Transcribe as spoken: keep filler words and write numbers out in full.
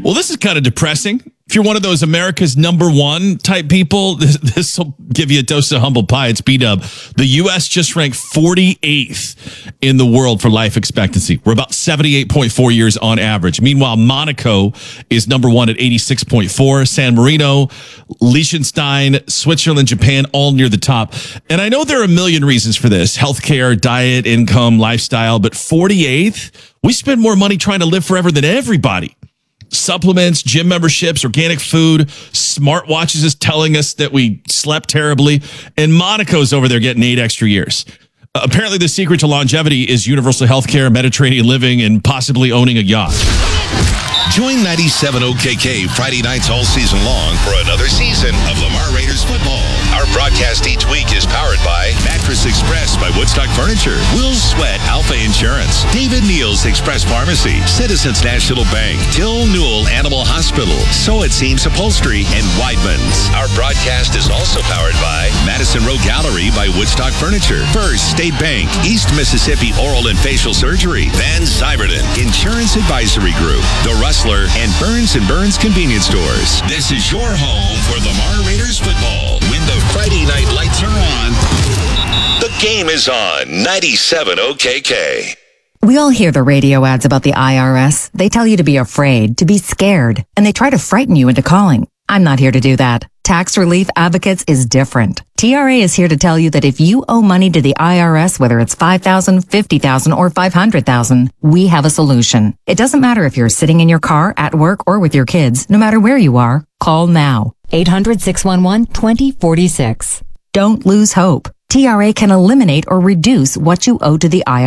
Well, this is kind of depressing. If you're one of those America's number one type people, this will give you a dose of humble pie. It's B-Dub. The U S just ranked forty-eighth in the world for life expectancy. We're about seventy-eight point four years on average. Meanwhile, Monaco is number one at eighty-six point four. San Marino, Liechtenstein, Switzerland, Japan, all near the top. And I know there are a million reasons for this. Healthcare, diet, income, lifestyle. But forty-eighth, we spend more money trying to live forever than everybody. Supplements, gym memberships, organic food, smartwatches is telling us that we slept terribly, and Monaco's over there getting eight extra years. Uh, apparently, the secret to longevity is universal health care, Mediterranean living, and possibly owning a yacht. Join ninety-seven O K K Friday nights all season long for another season of Lamar Raiders football. Our broadcast each week is powered by Mattress Express by Woodstock Furniture, Will Sweat Alpha Insurance, David Neal's Express Pharmacy, Citizens National Bank, Till Newell Animal Hospital, So It Seems Upholstery, and Weidman's. Our broadcast is also powered by Madison Row Gallery by Woodstock Furniture, First State Bank, East Mississippi Oral and Facial Surgery, Van Zyverden Insurance Advisory Group, The Rustler, and Burns and Burns Convenience Stores. This is your home for Lamar Raiders football. When the Friday night lights are on, the game is on ninety-seven O K K. We all hear the radio ads about the I R S. They tell you to be afraid, to be scared, and they try to frighten you into calling. I'm not here to do that. Tax Relief Advocates is different. T R A is here to tell you that if you owe money to the I R S, whether it's five thousand dollars, fifty thousand dollars, or five hundred thousand dollars, we have a solution. It doesn't matter if you're sitting in your car, at work, or with your kids. No matter where you are, call now. eight hundred, six one one, two zero four six. Don't lose hope. T R A can eliminate or reduce what you owe to the I R S.